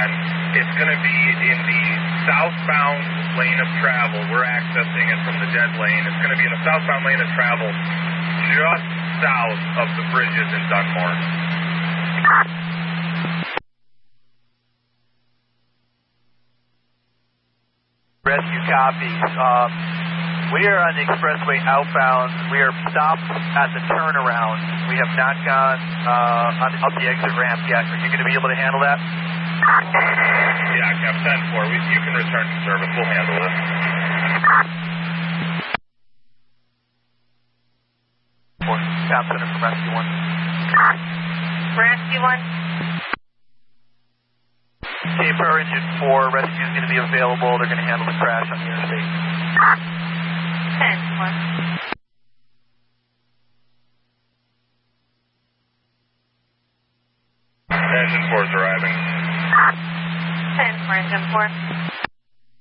It's going to be in the southbound lane of travel. We're accessing it from the dead lane. It's going to be in the southbound lane of travel just south of the bridges in Dunmore. Rescue copies. We are on the expressway outbound. We are stopped at the turnaround. We have not gone up the exit ramp yet. Are you going to be able to handle that? Yeah, Cap 10-4. You can return to service. We'll handle it. Cap Center from Rescue 1. Rescue 1. Cape Power Engine 4. Rescue is going to be available. They're going to handle the crash on the interstate. 10-4. Engine 4 is arriving. 10-4, Engine 4.